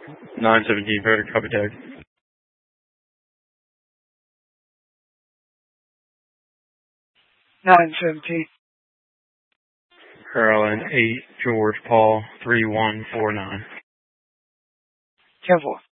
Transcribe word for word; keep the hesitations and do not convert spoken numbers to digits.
nine seventeen, Frederick, copy tag. nine seventeen. Carolyn, eight, George, Paul, three one four nine. ten four.